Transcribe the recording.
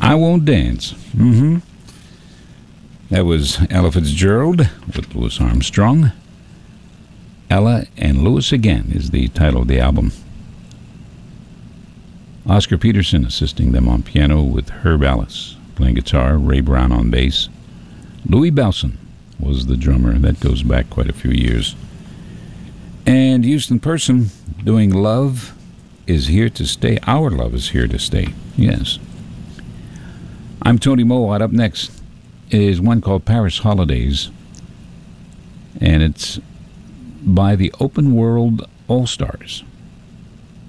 I Won't Dance. That was Ella Fitzgerald with Louis Armstrong. Ella and Louis Again is the title of the album. Oscar Peterson assisting them on piano with Herb Ellis playing guitar, Ray Brown on bass. Louis Bellson was the drummer. That goes back quite a few years. And Houston Person doing Love Is Here to Stay. Our Love Is Here to Stay. Yes. I'm Tony Mowat. Up next is one called Paris Holidays. And it's by the Open World All-Stars.